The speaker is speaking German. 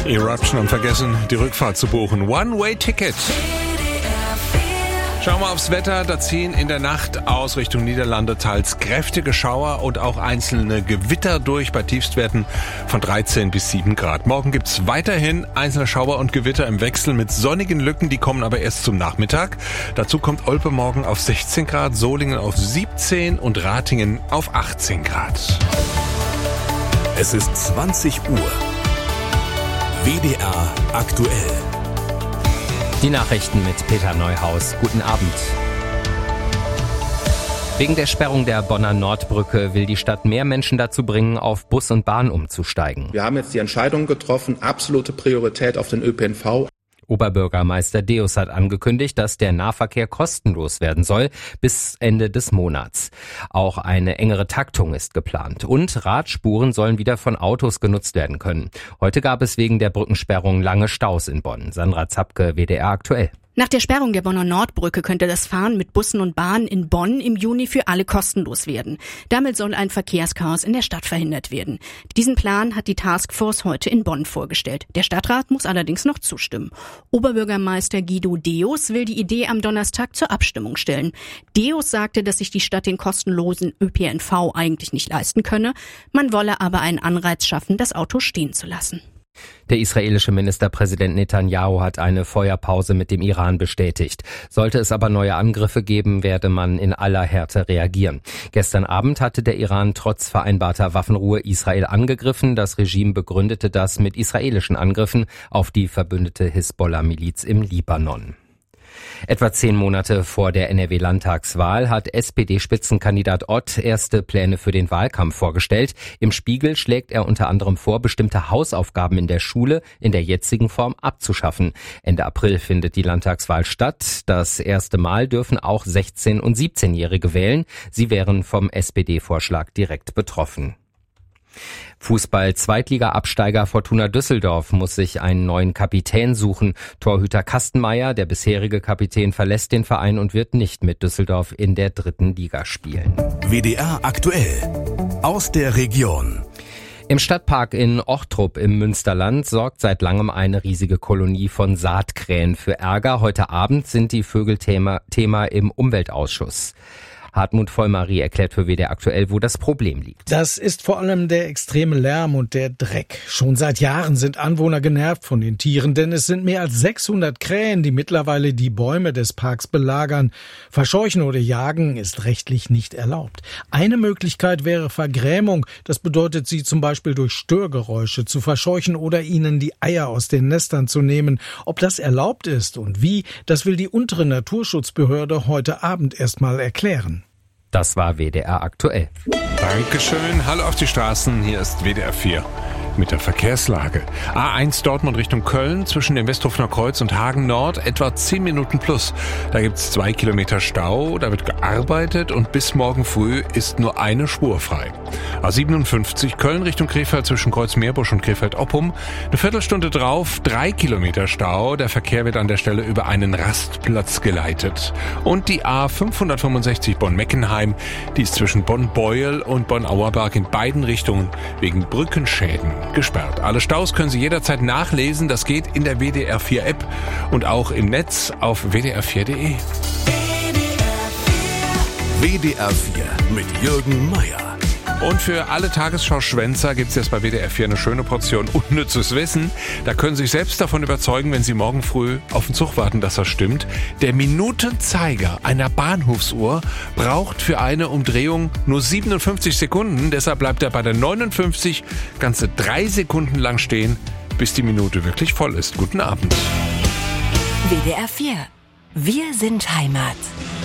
Eruption und vergessen, die Rückfahrt zu buchen. One-Way-Ticket. Schauen wir aufs Wetter. Da ziehen in der Nacht aus Richtung Niederlande teils kräftige Schauer und auch einzelne Gewitter durch bei Tiefstwerten von 13 bis 7 Grad. Morgen gibt's weiterhin einzelne Schauer und Gewitter im Wechsel mit sonnigen Lücken. Die kommen aber erst zum Nachmittag. Dazu kommt Olpe morgen auf 16 Grad, Solingen auf 17 und Ratingen auf 18 Grad. Es ist 20 Uhr. WDR aktuell. Die Nachrichten mit Peter Neuhaus. Guten Abend. Wegen der Sperrung der Bonner Nordbrücke will die Stadt mehr Menschen dazu bringen, auf Bus und Bahn umzusteigen. Wir haben jetzt die Entscheidung getroffen, absolute Priorität auf den ÖPNV. Oberbürgermeister Deus hat angekündigt, dass der Nahverkehr kostenlos werden soll bis Ende des Monats. Auch eine engere Taktung ist geplant und Radspuren sollen wieder von Autos genutzt werden können. Heute gab es wegen der Brückensperrung lange Staus in Bonn. Sandra Zapke, WDR aktuell. Nach der Sperrung der Bonner Nordbrücke könnte das Fahren mit Bussen und Bahnen in Bonn im Juni für alle kostenlos werden. Damit soll ein Verkehrschaos in der Stadt verhindert werden. Diesen Plan hat die Taskforce heute in Bonn vorgestellt. Der Stadtrat muss allerdings noch zustimmen. Oberbürgermeister Guido Deus will die Idee am Donnerstag zur Abstimmung stellen. Deus sagte, dass sich die Stadt den kostenlosen ÖPNV eigentlich nicht leisten könne. Man wolle aber einen Anreiz schaffen, das Auto stehen zu lassen. Der israelische Ministerpräsident Netanyahu hat eine Feuerpause mit dem Iran bestätigt. Sollte es aber neue Angriffe geben, werde man in aller Härte reagieren. Gestern Abend hatte der Iran trotz vereinbarter Waffenruhe Israel angegriffen. Das Regime begründete das mit israelischen Angriffen auf die verbündete Hisbollah-Miliz im Libanon. Etwa 10 Monate vor der NRW-Landtagswahl hat SPD-Spitzenkandidat Ott erste Pläne für den Wahlkampf vorgestellt. Im Spiegel schlägt er unter anderem vor, bestimmte Hausaufgaben in der Schule in der jetzigen Form abzuschaffen. Ende April findet die Landtagswahl statt. Das erste Mal dürfen auch 16- und 17-Jährige wählen. Sie wären vom SPD-Vorschlag direkt betroffen. Fußball-Zweitliga-Absteiger Fortuna Düsseldorf muss sich einen neuen Kapitän suchen. Torhüter Kastenmeier, der bisherige Kapitän, verlässt den Verein und wird nicht mit Düsseldorf in der 3. Liga spielen. WDR aktuell. Aus der Region. Im Stadtpark in Ochtrup im Münsterland sorgt seit langem eine riesige Kolonie von Saatkrähen für Ärger. Heute Abend sind die Vögel Thema im Umweltausschuss. Hartmut Vollmarie erklärt für WDR aktuell, wo das Problem liegt. Das ist vor allem der extreme Lärm und der Dreck. Schon seit Jahren sind Anwohner genervt von den Tieren, denn es sind mehr als 600 Krähen, die mittlerweile die Bäume des Parks belagern. Verscheuchen oder jagen ist rechtlich nicht erlaubt. Eine Möglichkeit wäre Vergrämung. Das bedeutet, sie zum Beispiel durch Störgeräusche zu verscheuchen oder ihnen die Eier aus den Nestern zu nehmen. Ob das erlaubt ist und wie, das will die untere Naturschutzbehörde heute Abend erstmal erklären. Das war WDR aktuell. Dankeschön. Hallo auf die Straßen. Hier ist WDR 4 mit der Verkehrslage. A1 Dortmund Richtung Köln zwischen dem Westhofener Kreuz und Hagen Nord etwa 10 Minuten plus. Da gibt's 2 Kilometer Stau, da wird gearbeitet und bis morgen früh ist nur eine Spur frei. A57 Köln Richtung Krefeld zwischen Kreuz Meerbusch und Krefeld-Oppum. Eine Viertelstunde drauf 3 Kilometer Stau. Der Verkehr wird an der Stelle über einen Rastplatz geleitet. Und die A565 Bonn-Meckenheim, die ist zwischen Bonn-Beuel und Bonn-Auerbach in beiden Richtungen wegen Brückenschäden gesperrt. Alle Staus können Sie jederzeit nachlesen. Das geht in der WDR 4 App und auch im Netz auf wdr4.de. WDR 4 mit Jürgen Meier. Und für alle Tagesschau-Schwänzer gibt's jetzt bei WDR 4 eine schöne Portion unnützes Wissen. Da können Sie sich selbst davon überzeugen, wenn Sie morgen früh auf den Zug warten, dass das stimmt. Der Minutenzeiger einer Bahnhofsuhr braucht für eine Umdrehung nur 57 Sekunden. Deshalb bleibt er bei der 59 ganze 3 Sekunden lang stehen, bis die Minute wirklich voll ist. Guten Abend. WDR 4. Wir sind Heimat.